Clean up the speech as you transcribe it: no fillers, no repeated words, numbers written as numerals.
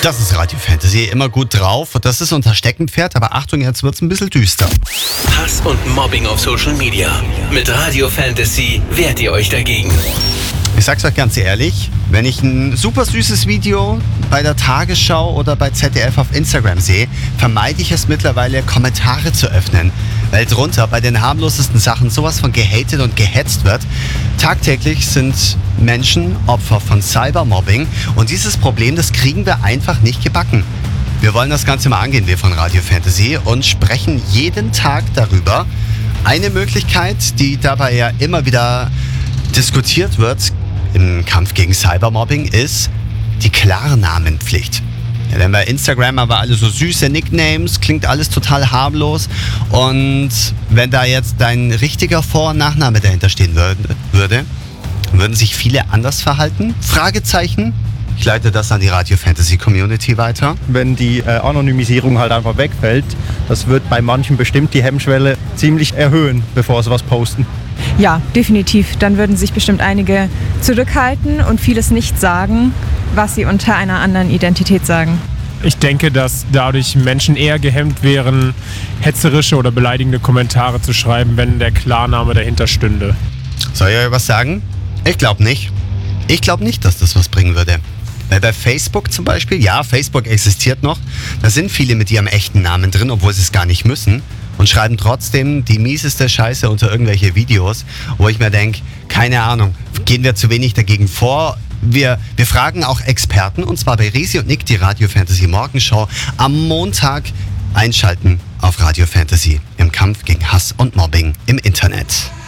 Das ist Radio Fantasy, immer gut drauf. Das ist unser Steckenpferd, aber Achtung, jetzt wird's ein bisschen düster. Hass und Mobbing auf Social Media. Mit Radio Fantasy wehrt ihr euch dagegen. Ich sag's euch ganz ehrlich, wenn ich ein super süßes Video bei der Tagesschau oder bei ZDF auf Instagram sehe, vermeide ich es mittlerweile, Kommentare zu öffnen, weil drunter bei den harmlosesten Sachen sowas von gehatet und gehetzt wird. Tagtäglich sind Menschen Opfer von Cybermobbing und dieses Problem, das kriegen wir einfach nicht gebacken. Wir wollen das Ganze mal angehen, wir von Radio Fantasy, und sprechen jeden Tag darüber. Eine Möglichkeit, die dabei ja immer wieder diskutiert wird im Kampf gegen Cybermobbing, ist die Klarnamenpflicht. Ja, denn bei Instagram aber alle so süße Nicknames, klingt alles total harmlos. Und wenn da jetzt dein richtiger Vor- und Nachname dahinter stehen würde, würden sich viele anders verhalten? Fragezeichen. Ich leite das an die Radio Fantasy Community weiter. Wenn die Anonymisierung halt einfach wegfällt, das wird bei manchen bestimmt die Hemmschwelle ziemlich erhöhen, bevor sie was posten. Ja, definitiv. Dann würden sich bestimmt einige zurückhalten und vieles nicht sagen, was sie unter einer anderen Identität sagen. Ich denke, dass dadurch Menschen eher gehemmt wären, hetzerische oder beleidigende Kommentare zu schreiben, wenn der Klarname dahinter stünde. Soll ich euch was sagen? Ich glaube nicht. Ich glaube nicht, dass das was bringen würde. Weil bei Facebook zum Beispiel, ja, Facebook existiert noch, da sind viele mit ihrem echten Namen drin, obwohl sie es gar nicht müssen, und schreiben trotzdem die mieseste Scheiße unter irgendwelche Videos, wo ich mir denke, keine Ahnung, gehen wir zu wenig dagegen vor? Wir fragen auch Experten, und zwar bei Risi und Nick, die Radio Fantasy Morgenshow, am Montag einschalten auf Radio Fantasy im Kampf gegen Hass und Mobbing im Internet.